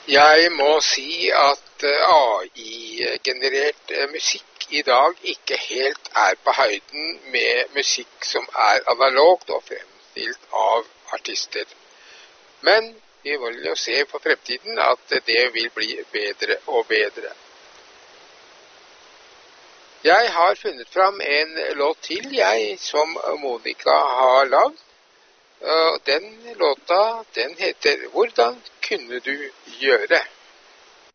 Jeg må si at AI-generert musikk i dag ikke helt er på høyden med musikk som er analogt og fremstilt av artister. Men vi vil jo se på fremtiden at det vil bli bedre og bedre. Jeg har funnet fram en låt til, som Monica har lagd. Den låta, den heter «Hvordan kunne du gjøre?»